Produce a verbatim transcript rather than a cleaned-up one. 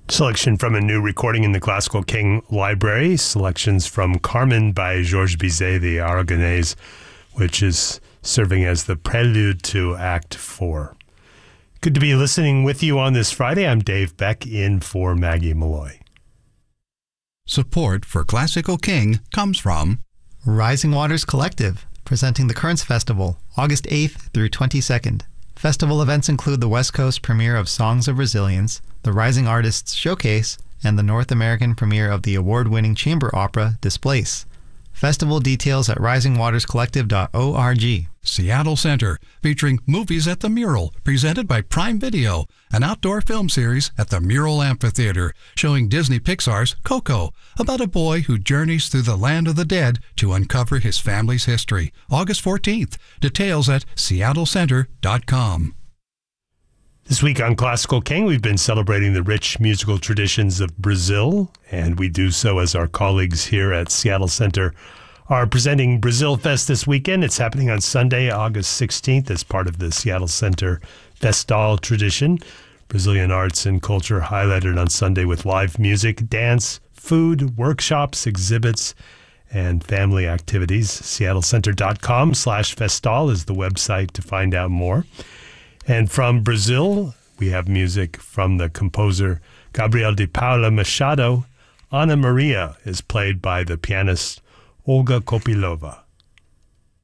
Selection from a new recording in the Classical King Library. Selections from Carmen by Georges Bizet, the Aragonese, which is serving as the prelude to Act Four. Good to be listening with you on this Friday. I'm Dave Beck in for Maggie Malloy. Support for Classical King comes from Rising Waters Collective, presenting the Currents Festival, August eighth through twenty-second. Festival events include the West Coast premiere of Songs of Resilience, the Rising Artists Showcase, and the North American premiere of the award-winning chamber opera Displace. Festival details at rising waters collective dot org. Seattle Center, featuring Movies at the Mural, presented by Prime Video, an outdoor film series at the Mural Amphitheater, showing Disney Pixar's Coco, about a boy who journeys through the land of the dead to uncover his family's history. August fourteenth. Details at seattle center dot com. This week on Classical King, we've been celebrating the rich musical traditions of Brazil, and we do so as our colleagues here at Seattle Center are presenting Brazil Fest this weekend. It's happening on Sunday, August sixteenth, as part of the Seattle Center Festal tradition. Brazilian arts and culture highlighted on Sunday with live music, dance, food, workshops, exhibits, and family activities. seattle center dot com slash festal is the website to find out more. And from Brazil, we have music from the composer Gabriel de Paula Machado. Ana Maria is played by the pianist Olga Kopylova.